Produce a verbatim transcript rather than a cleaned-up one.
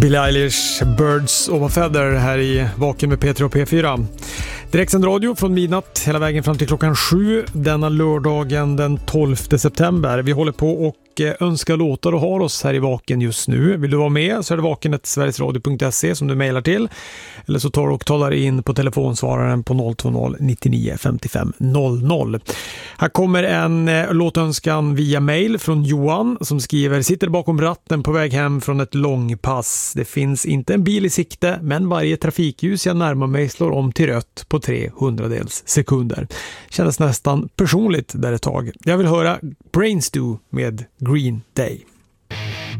Billie Eilish, Birds of a Feather här i Vaken med P tre och P fyra. Direktsänd radio från midnatt hela vägen fram till klockan sju denna lördagen den tolfte september. Vi håller på och önskar låtar och har oss här i Vaken just nu. Vill du vara med så är det vaken snabel-a sverigesradio punkt se som du mejlar till. Eller så tar du och talar in på telefonsvararen på noll två noll nittionio femtiofem noll noll. Här kommer en eh, låtönskan via mejl från Johan som skriver: sitter bakom ratten på väg hem från ett långpass. Det finns inte en bil i sikte, men varje trafikljus jag närmar mig slår om till rött på tre hundradels sekunder. Kändes nästan personligt där ett tag. Jag vill höra Brainstew med Green Day.